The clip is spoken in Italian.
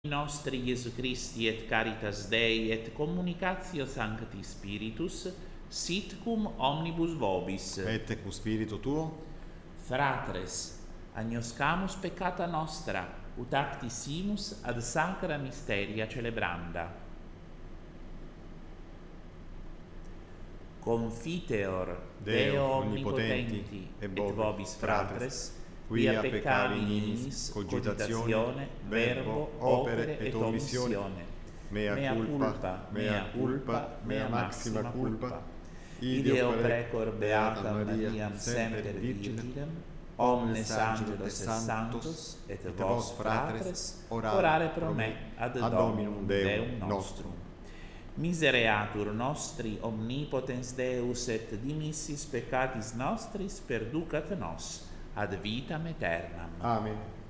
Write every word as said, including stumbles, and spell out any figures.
nostri Iesu Christi et caritas Dei et communicatio Sancti Spiritus sit cum omnibus vobis. Et cum spiritu tuo. Fratres, agnoscamus peccata nostra, ut acti simus ad sacra mysteria celebranda. Confiteor Deo omnipotenti et vobis fratres, quia peccavi nimis cogitatione, verbo, opere et omissione, mea culpa, mea culpa, mea maxima culpa, ideo precor beata Mariam semper Virginem, omnes angelos et sanctos, et vos fratres, orare pro me ad Dominum Deum nostrum. Misereatur nostri omnipotens Deus et dimissis peccatis nostris perducat nos ad vitam aeternam. Amen.